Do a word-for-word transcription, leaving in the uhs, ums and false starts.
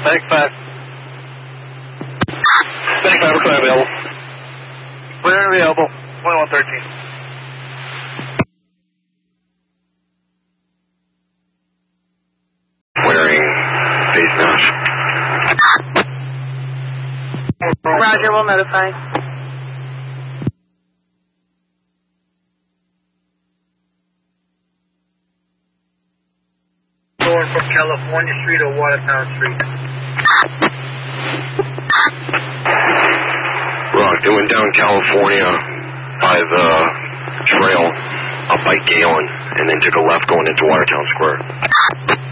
Thanks, five. Thanks, five. We're available. We're available. twenty-one thirteen. Wearing face mask. Roger, we'll notify. Going from California Street or Watertown Street? Rock, doing down California by the trail up by Galen, and then took a left going into Watertown Square.